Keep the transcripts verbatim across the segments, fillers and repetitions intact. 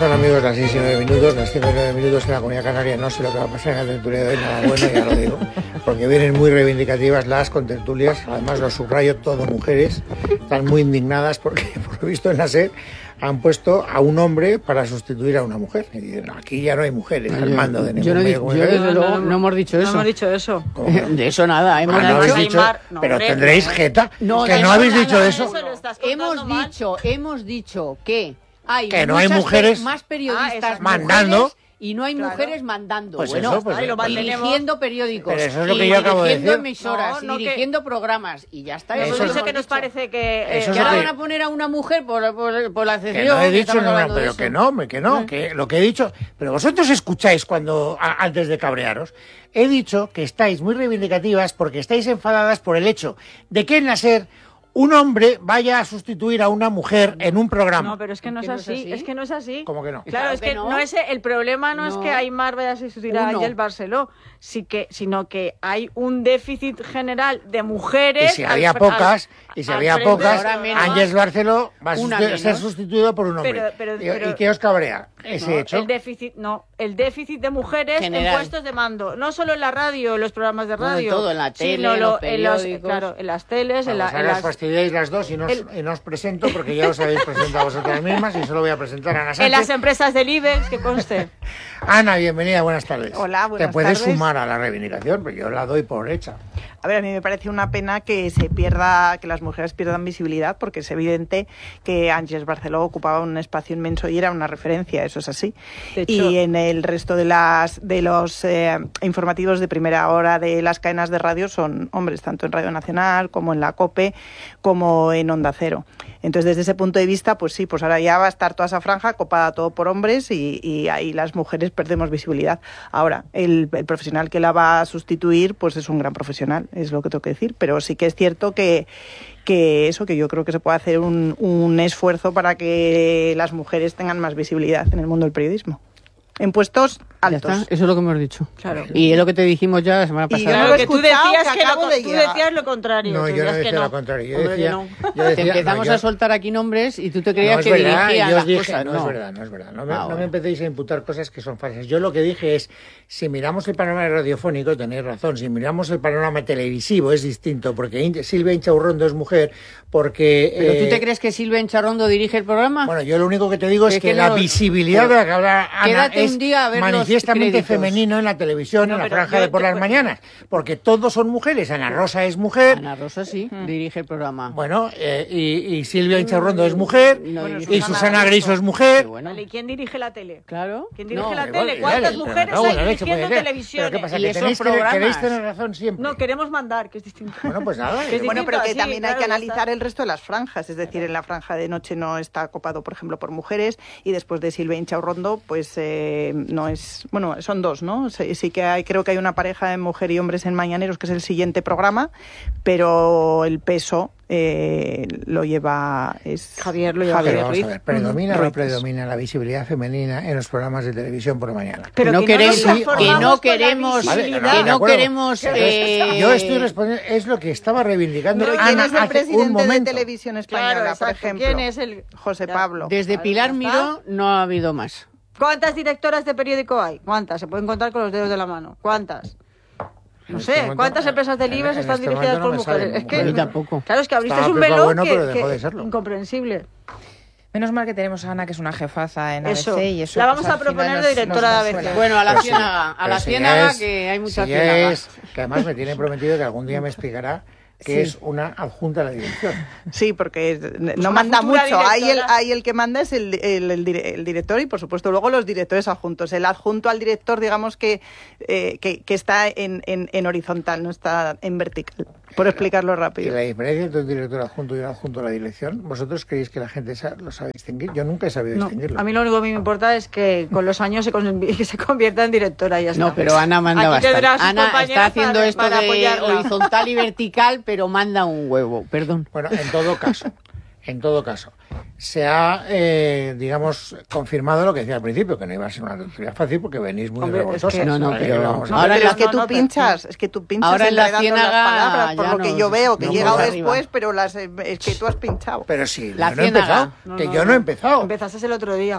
son amigos las seis y nueve minutos, las cinco y nueve minutos en la Comunidad Canaria. No sé lo que va a pasar en la tertulia de hoy, nada bueno, ya lo digo, porque vienen muy reivindicativas las contertulias, además lo subrayo, todo mujeres, están muy indignadas porque, por lo visto en la SER, han puesto a un hombre para sustituir a una mujer. Y dicen, no, aquí ya no hay mujeres al mando de ningún yo no, medio yo desde luego no hemos dicho eso. No hemos dicho eso. De eso nada. Hemos Ah, no habéis dicho, dicho, no, pero hombre, tendréis no. jeta, No, que no, no habéis no, dicho no, eso. eso lo estás contando hemos mal. dicho, hemos dicho que hay Que no hay muchas mujeres pe- más periodistas Ah, eso. mandando. mujeres y no hay Claro. mujeres mandando. Pues bueno, eso, pues Ahí lo eso. mantenemos. dirigiendo periódicos, Pero eso es lo que y yo acabo de dirigiendo decir. emisoras, No, no y que- dirigiendo programas y ya está. Nos Eso Eso es- lo dice hemos que nos dicho. parece que... eh, Eso es Que lo ahora que- van a poner a una mujer por, por, por la Que excepción. no he que dicho estamos nada, hablando de pero eso. que no, me- que no, ¿Eh? que lo que he dicho, pero vosotros escucháis cuando a- antes de cabrearos, he dicho que estáis muy reivindicativas porque estáis enfadadas por el hecho de que en la SER un hombre vaya a sustituir a una mujer en un programa. No, pero es que no es ¿Que no es así, así? es que no es así. ¿Cómo que no? Claro, Claro es que que no. no es el problema no, es No. que Aymar vaya a sustituir a Uno. Ángel Barceló, sí que, sino que hay un déficit general de Y mujeres. si al había fr- pocas, al- y si al había frente pocas, del programa. Ángeles Barceló va a Una sustitu- menos. ser sustituido por un hombre. Pero- pero- ¿Y- pero- ¿Y qué os cabrea? Ese No, hecho. El déficit, no, el déficit de mujeres General. en puestos de mando, no solo en la radio, en los programas de No, en radio, todo, en la tele, sino en lo- los en los, periódicos. claro, en las teles, en, Vamos, la, en ahora os las... fastidiáis las dos y no, os, el- y no os presento porque ya os habéis presentado vosotras mismas y solo voy a presentar a Ana en las Sánchez. empresas del IBEX, que conste. Ana, bienvenida, buenas tardes. Hola, buenas Te puedes tardes. sumar a la reivindicación, porque yo la doy por hecha. A ver, a mí me parece una pena que se pierda, que las mujeres pierdan visibilidad, porque es evidente que Ángeles Barceló ocupaba un espacio inmenso y era una referencia, eso es así. De hecho- y en el resto de las de los eh, informativos de primera hora de las cadenas de radio son hombres, tanto en Radio Nacional como en la COPE, como en Onda Cero. Entonces, desde ese punto de vista, pues sí, pues ahora ya va a estar toda esa franja copada todo por hombres y, y ahí las mujeres perdemos visibilidad. Ahora, el, el profesional que la va a sustituir, pues es un gran profesional, es lo que tengo que decir. Pero sí que es cierto que, que eso, que yo creo que se puede hacer un, un esfuerzo para que las mujeres tengan más visibilidad en el mundo del periodismo. En puestos Ya altos. está, eso es lo que hemos dicho. Claro. Y es lo que te dijimos ya la semana Y pasada. no Claro, lo he que tú escuchado, decías que que, lo, acabo de tú llegar. decías lo contrario. No, tú yo no decías decía que no. lo contrario. Yo Hombre, que decía, no. yo decía- Te empezamos no, yo- a soltar aquí nombres y tú te creías no es que verdad, dirigían yo os las dije, cosas. no, es verdad, no es verdad. No me, Ah, no me bueno. empecéis a imputar cosas que son falsas. Yo lo que dije es, si miramos el panorama radiofónico, tenéis razón, si miramos el panorama televisivo es distinto, porque In- Silvia Inchaurrondo es mujer, porque... ¿Pero tú eh, te crees que Silvia Encharrondo dirige el programa? Bueno, yo lo único que te digo es Es que, que la no- visibilidad de la que habla Ana Quédate es un día a ver los manifiestamente créditos. femenino en la televisión, No, en la pero franja yo- de por yo- las mañanas, porque todos son mujeres. Ana Rosa es mujer, Ana Rosa sí, dirige el programa. bueno, eh, y, y Silvia Inchaurrondo es mujer, No Bueno, dirige- y Susana Griso es mujer. Qué bueno. Vale, ¿y quién dirige la tele? Claro. ¿Quién dirige No, la Pero tele? bueno, ¿Cuántas dale, pero mujeres me cago en hay la leche, dirigiendo pues, ¿qué? televisiones? ¿Pero qué pasa? Y ¿Que esos tenéis, que- programas. queréis tener razón siempre? No, queremos mandar, que es distinto. Bueno, pues nada. Que es eh, Bueno, pero que Sí, también hay claro, que ya analizar está. el resto de las franjas, es decir, en la franja de noche no está copado, por ejemplo, por mujeres, y después de Silvia Inchaurrondo, pues eh, no es, bueno, son dos, ¿no? Sí, sí que hay, creo que hay una pareja de mujer y hombres en Mañaneros, que es el siguiente programa, pero el peso eh, lo lleva es Javier lo lleva pero Javier vamos Ruiz. a ver, ¿predomina o no Ruiz. predomina la visibilidad femenina en los programas de televisión por la mañana? Pero no que queremos, nos que conformamos no con la queremos, Vale, visibilidad. que de no acuerdo. queremos. eh, Yo estoy respondiendo, es lo que estaba reivindicando Pero Ana ¿quién es el hace un presidente de momento. Televisión Española, Claro, por exacto. ejemplo? ¿Quién es el...? José Ya. Pablo. Desde Vale, Pilar ya Miró está. no ha habido más. ¿Cuántas directoras de periódico hay? ¿Cuántas? Se pueden contar con los dedos de la mano. ¿Cuántas? No En este sé, momento- ¿cuántas empresas del en- IBEX en están este dirigidas momento no por me salen mujeres? Es que, mujeres. Yo tampoco. claro, es que abriste Estaba un Pepa melón Bueno, que, pero dejó que- de serlo. incomprensible. Menos mal que tenemos a Ana, que es una jefaza en Eso. A B C, y eso La vamos pues, a al final proponer nos- de directora nos de A B C. consuela. Bueno, a la Pero sí, ciénaga, a pero la si ciénaga, ya es- que hay muchas si ya ciénagas. es- que además me tiene prometido que algún día me explicará que Sí. es una adjunta a la dirección. Sí, porque no una manda futura mucho. Ahí el, directora. ahí el que manda es el, el, el dire- el director y, por supuesto, luego los directores adjuntos. El adjunto al director, digamos que, eh, que, que está en, en, en horizontal, no está en vertical, por explicarlo Y rápido. la diferencia entre un director adjunto y un adjunto a la dirección, ¿vosotros creéis que la gente sa- lo sabe distinguir? Yo nunca he sabido No, distinguirlo. a mí lo único que me importa es que con los años se, con- que se convierta en directora y ya está. No, pero Ana manda Aquí tendrá a bastante. sus Ana compañeras está haciendo para- esto para de apoyarla. horizontal y vertical, pero manda un huevo. Perdón. Bueno, en todo caso, en todo caso, se ha, eh, digamos, confirmado lo que decía al principio, que no iba a ser una tertulia fácil porque venís muy Hombre, es revoltosos. que- No, no, ¿Vale? pero- Vamos a ahora ver. pero en es que no, tú no, pinchas, es que tú pinchas Ahora en la enredando las ciénaga palabras, por ya lo que nos- yo veo, que he nos llegado vamos después, arriba. pero las, es que tú has pinchado. Pero sí, La yo no he ciénaga. empezado, No, que no, yo no no. he empezado. Empezaste el otro día.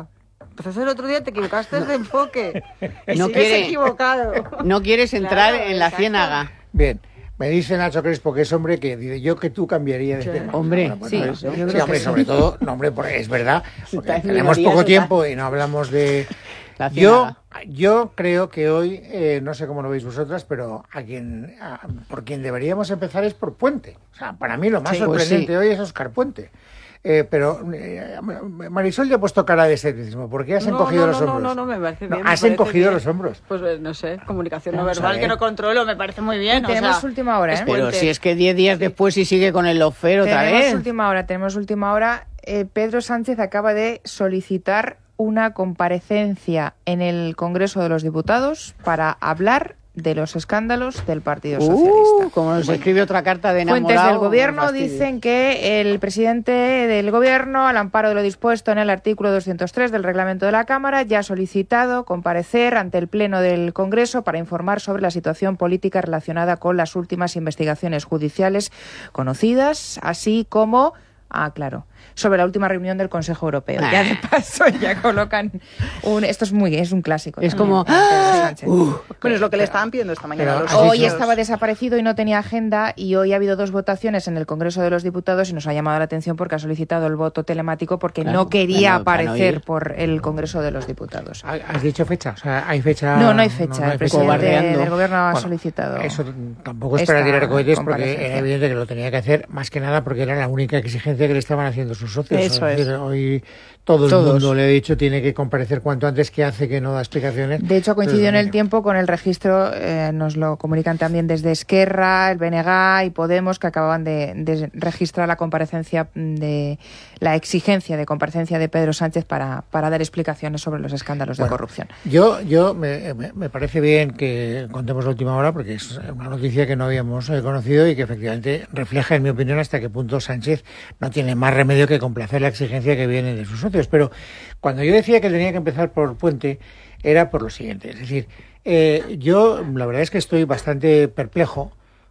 Pues el otro día te equivocaste de enfoque. Y No sigues quiere- equivocado. No quieres entrar Claro, en la exacto. ciénaga. Bien, me dice Nacho Crespo que es hombre que dice yo que tú cambiaría de Sí. tema. Hombre, Bueno, pues sí, no, yo sí, creo sí, que hombre, sí. sobre todo, no, hombre, porque es verdad, porque Está en tenemos minoría poco total. tiempo y no hablamos de... La Yo, ciénaga. yo creo que hoy, eh, no sé cómo lo veis vosotras, pero a quien, a- por quien deberíamos empezar es por Puente. O sea, para mí lo más Sí, pues sorprendente sí. hoy es Óscar Puente. Eh, pero eh, Marisol ya ha puesto cara de escepticismo. ¿Por qué has No, encogido no, los no, hombros? No, no, no, me parece No, bien. me has parece encogido bien. los hombros. Pues eh, no sé, comunicación no Vamos a verbal ver. que no controlo, me parece muy bien. o Tenemos sea, última hora, es ¿eh? Pero Puente. si es que diez días después y sigue con el lofer otra tenemos vez. última hora, tenemos última hora. Eh, Pedro Sánchez acaba de solicitar una comparecencia en el Congreso de los Diputados para hablar de los escándalos del Partido Uh, Socialista. como nos escribe otra carta de enamorado. Fuentes del gobierno me fastidia. dicen que el presidente del gobierno, al amparo de lo dispuesto en el artículo doscientos tres del reglamento de la Cámara, ya ha solicitado comparecer ante el Pleno del Congreso para informar sobre la situación política relacionada con las últimas investigaciones judiciales conocidas, así como, ah, claro, sobre la última reunión del Consejo Europeo. Ah. Ya de paso ya colocan un... Esto es muy, es un clásico. Es también, como, de Pedro Sánchez. Bueno, es lo que le estaban pidiendo esta mañana. Pero a los has Hoy dicho- estaba desaparecido y no tenía agenda, y hoy ha habido dos votaciones en el Congreso de los Diputados y nos ha llamado la atención porque ha solicitado el voto telemático porque Claro, no quería para no- para no aparecer ir. por el Congreso de los Diputados. ¿Has dicho fecha? O sea, ¿hay fecha? No, no hay fecha. hay el presidente Cobardeando. del gobierno ha Bueno, solicitado. Eso tampoco es para esta tirar cohetes porque comparecencia. era evidente que lo tenía que hacer más que nada porque era la única exigencia que le estaban haciendo sus socios. Eso es. decir, hoy todo el Todos. mundo le ha dicho tiene que comparecer cuanto antes, que hace que no da explicaciones. De hecho, coincidió en Entonces, el tiempo con el registro, eh, nos lo comunican también desde Esquerra, el B N G y Podemos, que acababan de, de registrar la comparecencia de la exigencia de comparecencia de Pedro Sánchez para, para dar explicaciones sobre los escándalos de Bueno, corrupción. Yo, yo me, me- me parece bien que contemos la última hora porque es una noticia que no habíamos eh, conocido y que efectivamente refleja, en mi opinión, hasta qué punto Sánchez no tiene más remedio que complacer la exigencia que viene de sus socios. Pero cuando yo decía que tenía que empezar por Puente, era por lo siguiente. Es decir, eh, yo la verdad es que estoy bastante perplejo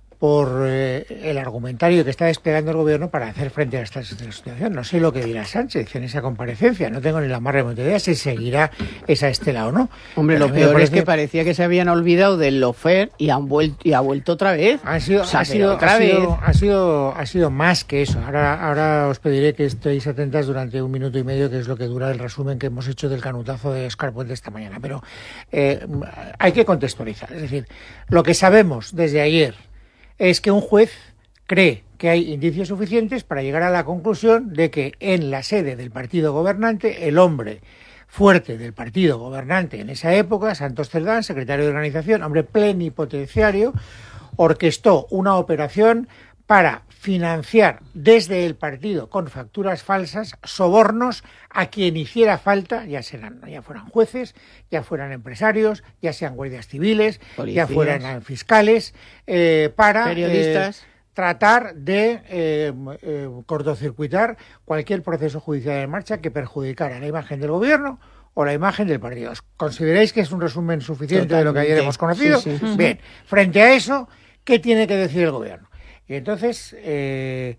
por eh, el argumentario que está desplegando el gobierno para hacer frente a esta situación. No sé lo que dirá Sánchez en esa comparecencia, no tengo ni la más remota idea si seguirá esa estela o no. Hombre, Pero lo a mí me peor es parece- que parecía que se habían olvidado del lofer y han vuelto y ha vuelto otra vez. Ha sido, O sea, ha, pero sido, otra ha, vez. sido, ha, sido, ha sido más que eso. Ahora, ahora os pediré que estéis atentas durante un minuto y medio, que es lo que dura el resumen que hemos hecho del canutazo de Óscar Puente esta mañana. Pero eh, hay que contextualizar. Es decir, lo que sabemos desde ayer es que un juez cree que hay indicios suficientes para llegar a la conclusión de que en la sede del partido gobernante el hombre fuerte del partido gobernante en esa época, Santos Cerdán, secretario de organización, hombre plenipotenciario, orquestó una operación para financiar desde el partido con facturas falsas sobornos a quien hiciera falta, ya serán, ya fueran jueces, ya fueran empresarios, ya sean guardias civiles, Policías. ya fueran fiscales, eh, para Periodistas. eh, tratar de eh, eh, cortocircuitar cualquier proceso judicial en marcha que perjudicara la imagen del gobierno o la imagen del partido. ¿Consideráis que es un resumen suficiente de lo que ayer Totalmente. hemos conocido? Sí, sí. Bien, frente a eso, ¿qué tiene que decir el gobierno? Y entonces eh,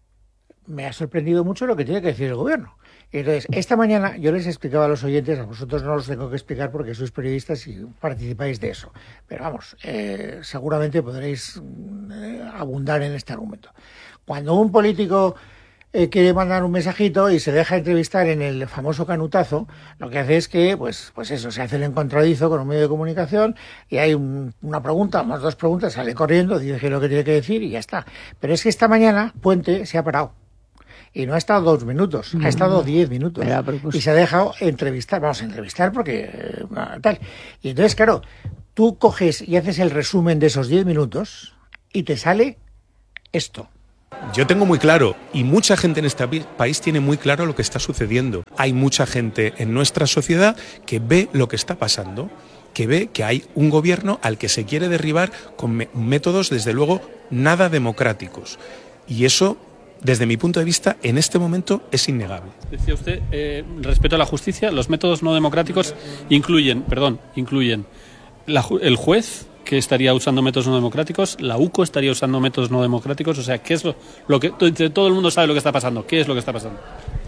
me ha sorprendido mucho lo que tiene que decir el gobierno. Y entonces, esta mañana yo les explicaba a los oyentes, a vosotros no los tengo que explicar porque sois periodistas y participáis de eso. Pero vamos, eh, seguramente podréis eh, abundar en este argumento. Cuando un político eh, quiere mandar un mensajito y se deja entrevistar en el famoso canutazo, lo que hace es que, pues, pues eso, se hace el encontradizo con un medio de comunicación y hay un- una pregunta, más dos preguntas, sale corriendo, dice lo que tiene que decir y ya está. Pero es que esta mañana Puente se ha parado. Y no ha estado dos minutos, ha estado diez minutos. Era a propósito. Y se ha dejado entrevistar, vamos a entrevistar porque eh, tal. Y entonces, claro, tú coges y haces el resumen de esos diez minutos y te sale esto. Yo tengo muy claro, y mucha gente en este pi- país tiene muy claro lo que está sucediendo. Hay mucha gente en nuestra sociedad que ve lo que está pasando, que ve que hay un gobierno al que se quiere derribar con me- métodos, desde luego, nada democráticos. Y eso, desde mi punto de vista, en este momento es innegable. Decía usted, eh, respeto a la justicia, los métodos no democráticos incluyen, perdón, incluyen la ju- el juez, que estaría usando métodos no democráticos, la U C O estaría usando métodos no democráticos, o sea, ¿qué es lo, lo que todo todo el mundo sabe lo que está pasando? ¿Qué es lo que está pasando?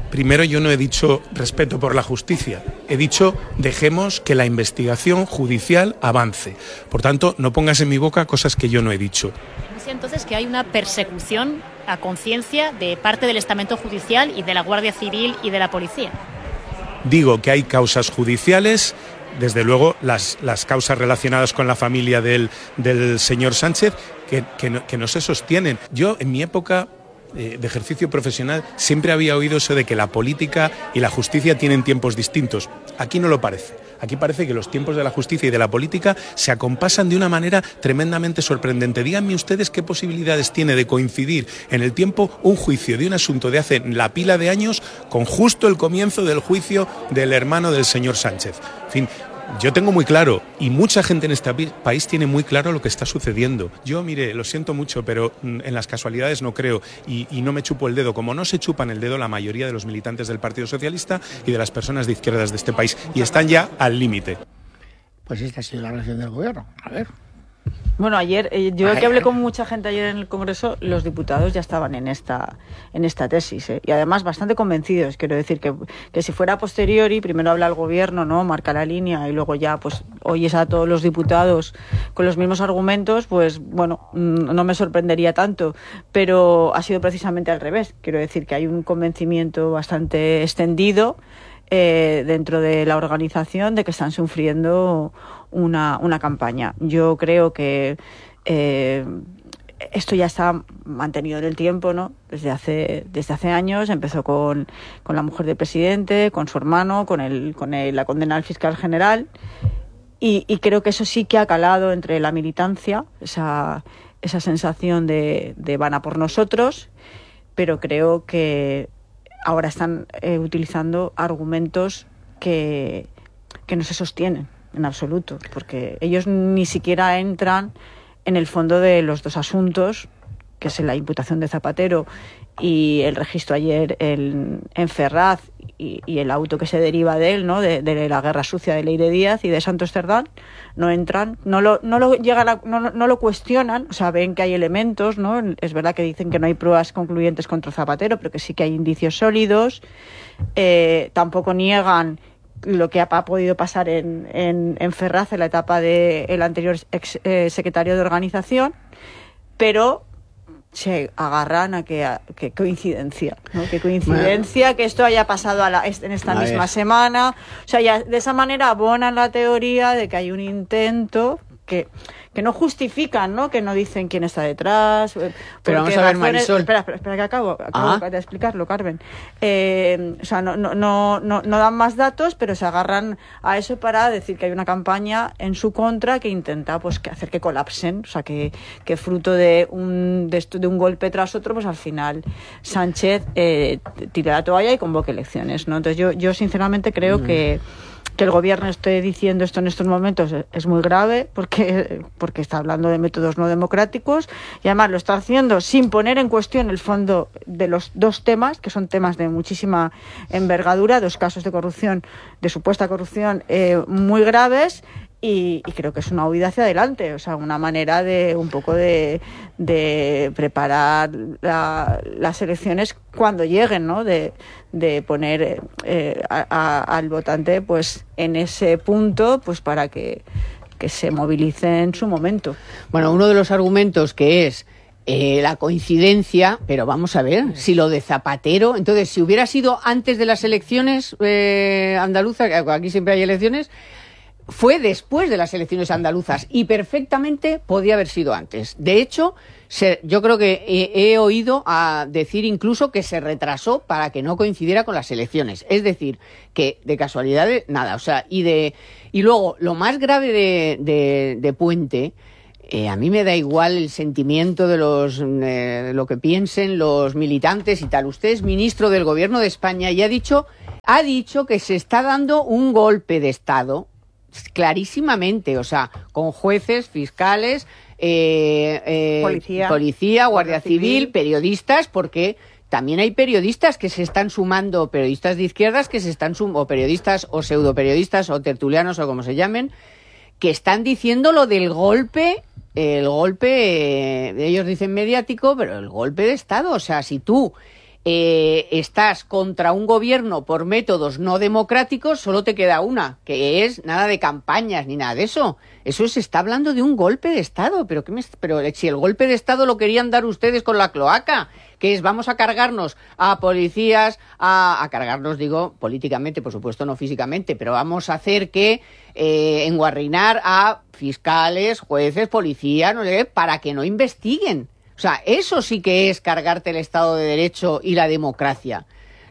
Primero, yo no he dicho respeto por la justicia, he dicho dejemos que la investigación judicial avance. Por tanto, no pongas en mi boca cosas que yo no he dicho. Entonces, que hay una persecución a conciencia de parte del estamento judicial y de la Guardia Civil y de la policía. Digo que hay causas judiciales, desde luego las, las causas relacionadas con la familia del, del señor Sánchez, que, que, no, que no se sostienen. Yo, en mi época de ejercicio profesional, siempre había oído eso de que la política y la justicia tienen tiempos distintos. Aquí no lo parece. Aquí parece que los tiempos de la justicia y de la política se acompasan de una manera tremendamente sorprendente. Díganme ustedes qué posibilidades tiene de coincidir en el tiempo un juicio de un asunto de hace la pila de años con justo el comienzo del juicio del hermano del señor Sánchez. En fin, yo tengo muy claro, y mucha gente en este país tiene muy claro lo que está sucediendo. Yo, mire, lo siento mucho, pero en las casualidades no creo, y, y no me chupo el dedo, como no se chupan el dedo la mayoría de los militantes del Partido Socialista y de las personas de izquierdas de este país, y están ya al límite. Pues esta ha sido la reacción del gobierno. A ver. Bueno, ayer, eh, yo que hablé con mucha gente ayer en el Congreso, los diputados ya estaban en esta en esta tesis, ¿eh? Y además bastante convencidos. Quiero decir que, que si fuera a posteriori, primero habla el Gobierno, ¿no? Marca la línea y luego ya pues oyes a todos los diputados con los mismos argumentos, pues bueno, no me sorprendería tanto. Pero ha sido precisamente al revés. Quiero decir que hay un convencimiento bastante extendido eh, dentro de la organización de que están sufriendo una, una campaña. Yo creo que eh, esto ya está mantenido en el tiempo, ¿no? Desde hace desde hace años empezó con, con la mujer del presidente, con su hermano, con el con el, la condena al fiscal general y, y creo que eso sí que ha calado entre la militancia, esa esa sensación de, de van a por nosotros, pero creo que ahora están eh, utilizando argumentos que que no se sostienen en absoluto, porque ellos ni siquiera entran en el fondo de los dos asuntos, que es la imputación de Zapatero y el registro ayer en, en Ferraz y, y el auto que se deriva de él, ¿no? De, de la guerra sucia de Leire Díaz y de Santos Cerdán. No entran, no lo, no lo llegan a, no, no lo cuestionan, o sea, ven que hay elementos, ¿no? Es verdad que dicen que no hay pruebas concluyentes contra Zapatero, pero que sí que hay indicios sólidos. Eh, tampoco niegan lo que ha, ha podido pasar en, en, en Ferraz en la etapa del anterior ex, eh, secretario de organización, pero se agarran a que, a, que coincidencia, ¿no? Que coincidencia bueno, que esto haya pasado a la, en esta misma ver. semana. O sea, ya de esa manera abonan la teoría de que hay un intento que que no justifican, ¿no? Que no dicen quién está detrás. Pero vamos a ver, Marisol. Espera, espera, espera que acabo, acabo ah. de explicarlo, Carmen. Eh, o sea, no, no, no, no, no dan más datos, pero se agarran a eso para decir que hay una campaña en su contra que intenta, pues, que hacer que colapsen. O sea, que, que fruto de un, de, esto, de un golpe tras otro, pues al final Sánchez eh, tire la toalla y convoque elecciones, ¿no? Entonces yo, yo sinceramente creo mm. que que el gobierno esté diciendo esto en estos momentos es muy grave porque, porque está hablando de métodos no democráticos y además lo está haciendo sin poner en cuestión el fondo de los dos temas, que son temas de muchísima envergadura, dos casos de corrupción, de supuesta corrupción eh, muy graves. Y, y creo que es una huida hacia adelante, o sea, una manera de un poco de, de preparar la, las elecciones cuando lleguen, ¿no? De, de poner eh, a, a, al votante, pues, en ese punto, pues, para que, que se movilice en su momento. Bueno, uno de los argumentos que es eh, la coincidencia, pero vamos a ver, si lo de Zapatero, entonces, si hubiera sido antes de las elecciones eh, andaluzas, aquí siempre hay elecciones, fue después de las elecciones andaluzas y perfectamente podía haber sido antes. De hecho, se, yo creo que he, he oído a decir incluso que se retrasó para que no coincidiera con las elecciones. Es decir, que de casualidad nada. O sea, y de y luego lo más grave de, de, de Puente, eh, a mí me da igual el sentimiento de los eh, lo que piensen los militantes y tal. Usted es ministro del Gobierno de España y ha dicho ha dicho que se está dando un golpe de Estado. Clarísimamente, o sea, con jueces, fiscales, eh, eh, policía, policía, Guardia Civil, Civil, periodistas, porque también hay periodistas que se están sumando, periodistas de izquierdas que se están sumando, o periodistas o pseudoperiodistas o tertulianos o como se llamen, que están diciendo lo del golpe, el golpe, eh, ellos dicen mediático, pero el golpe de Estado. O sea, si tú eh, estás contra un gobierno por métodos no democráticos, solo te queda una, que es nada de campañas ni nada de eso. Eso se está hablando de un golpe de Estado, pero, ¿qué me, pero si el golpe de Estado lo querían dar ustedes con la cloaca, que es vamos a cargarnos a policías, a, a cargarnos, digo, políticamente, por supuesto, no físicamente, pero vamos a hacer que eh, enguarrinar a fiscales, jueces, policías, no sé qué, para que no investiguen. O sea, eso sí que es cargarte el Estado de Derecho y la democracia.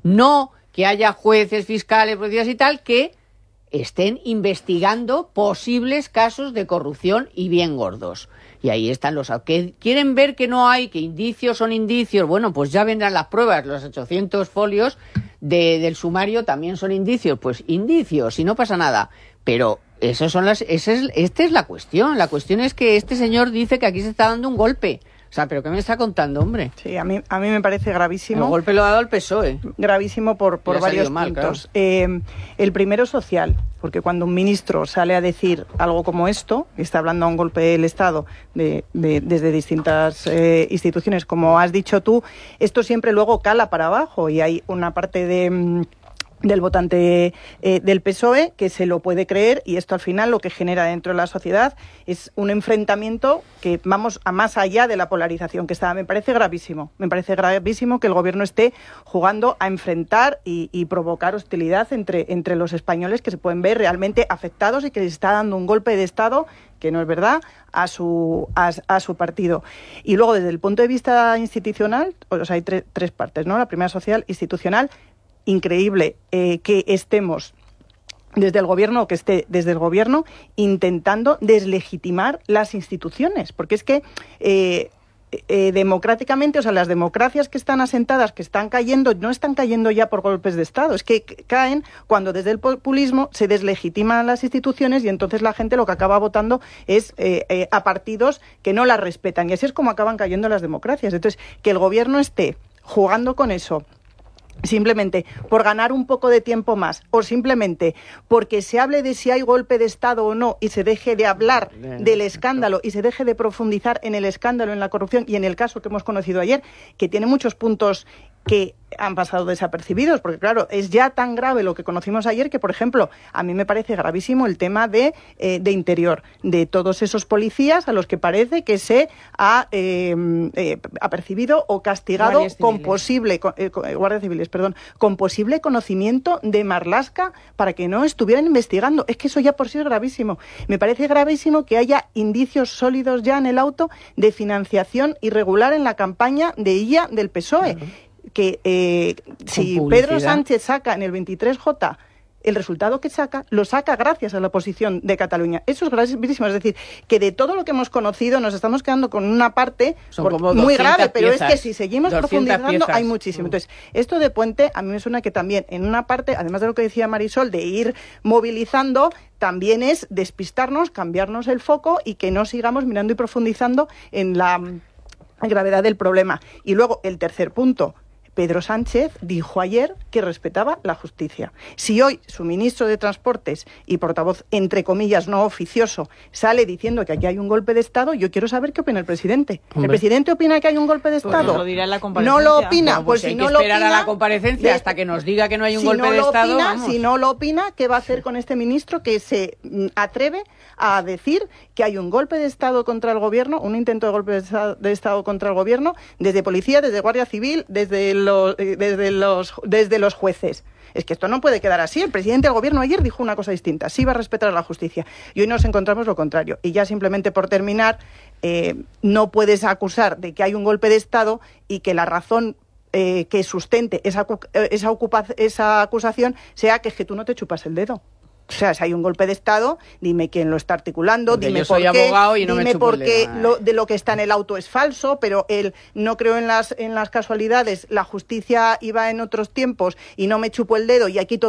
No que haya jueces, fiscales, policías y tal que estén investigando posibles casos de corrupción y bien gordos. Y ahí están los que quieren ver que no hay, que indicios son indicios. Bueno, pues ya vendrán las pruebas, los ochocientos folios de, del sumario también son indicios. Pues indicios, y no pasa nada. Pero esas son las, esa es, esta es la cuestión. La cuestión es que este señor dice que aquí se está dando un golpe. O sea, ¿pero qué me está contando, hombre? Sí, a mí, a mí me parece gravísimo. El golpe lo ha dado el P S O E. Gravísimo por, por varios mal, puntos. Claro. Eh, el primero social, porque cuando un ministro sale a decir algo como esto, y está hablando a un golpe del Estado de, de, desde distintas eh, instituciones, como has dicho tú, esto siempre luego cala para abajo y hay una parte de... del votante eh, del P S O E que se lo puede creer, y esto al final lo que genera dentro de la sociedad es un enfrentamiento que vamos a más allá de la polarización que está. Me parece gravísimo, me parece gravísimo que el gobierno esté jugando a enfrentar y, y provocar hostilidad entre, entre los españoles que se pueden ver realmente afectados y que les está dando un golpe de Estado que no es verdad, a su, a, a su partido. Y luego, desde el punto de vista institucional, o sea, hay tre, tres partes, ¿no? La primera social, institucional. Increíble eh, que estemos desde el gobierno, o que esté desde el gobierno, intentando deslegitimar las instituciones, porque es que eh, eh, democráticamente, o sea, las democracias que están asentadas, que están cayendo, no están cayendo ya por golpes de Estado, es que caen cuando desde el populismo se deslegitiman las instituciones y entonces la gente lo que acaba votando es eh, eh, a partidos que no las respetan, y así es como acaban cayendo las democracias. Entonces, que el gobierno esté jugando con eso, simplemente por ganar un poco de tiempo más, o simplemente porque se hable de si hay golpe de Estado o no y se deje de hablar del escándalo y se deje de profundizar en el escándalo, en la corrupción y en el caso que hemos conocido ayer, que tiene muchos puntos que han pasado desapercibidos, porque claro, es ya tan grave lo que conocimos ayer que, por ejemplo, a mí me parece gravísimo el tema de, eh, de interior, de todos esos policías a los que parece que se ha eh, eh, apercibido o castigado con posible, con, eh, guardias civiles, perdón, con posible conocimiento de Marlaska para que no estuvieran investigando. Es que eso ya por sí es gravísimo. Me parece gravísimo que haya indicios sólidos ya en el auto de financiación irregular en la campaña de I A del P S O E. Uh-huh. Que eh, si Pedro Sánchez saca en el veintitrés J el resultado que saca, lo saca gracias a la oposición de Cataluña. Eso es gravísimo. Es decir, que de todo lo que hemos conocido nos estamos quedando con una parte por, muy grave, pero piezas, es que si seguimos profundizando piezas. Hay muchísimo. Entonces, esto de Puente a mí me suena que también en una parte, además de lo que decía Marisol, de ir movilizando, también es despistarnos, cambiarnos el foco y que no sigamos mirando y profundizando en la gravedad del problema. Y luego, el tercer punto, Pedro Sánchez dijo ayer que respetaba la justicia. Si hoy su ministro de Transportes y portavoz, entre comillas, no oficioso, sale diciendo que aquí hay un golpe de Estado, yo quiero saber qué opina el presidente. Hombre. ¿El presidente opina que hay un golpe de Estado? Pues lo dirá en la comparecencia. No lo opina. No, pues, pues si hay no que lo esperar opina, a la comparecencia hasta que nos diga que no hay un si golpe no de Estado. Opina, vamos. Si no lo opina, ¿qué va a hacer con este ministro que se atreve a decir que hay un golpe de Estado contra el gobierno, un intento de golpe de Estado, de Estado contra el gobierno, desde policía, desde Guardia Civil, desde los, desde los, desde los jueces? Es que esto no puede quedar así. El presidente del gobierno ayer dijo una cosa distinta, sí va a respetar a la justicia, y hoy nos encontramos lo contrario. Y ya simplemente por terminar, eh, no puedes acusar de que hay un golpe de Estado y que la razón eh, que sustente esa, esa, ocupa, esa acusación sea que es que tú no te chupas el dedo. O sea, si hay un golpe de Estado, dime quién lo está articulando, porque dime yo soy por qué, abogado y no dime me chupo por qué el dedo. lo, de lo que está en el auto es falso, pero él no creo en las en las casualidades, la justicia iba en otros tiempos y no me chupo el dedo y aquí todo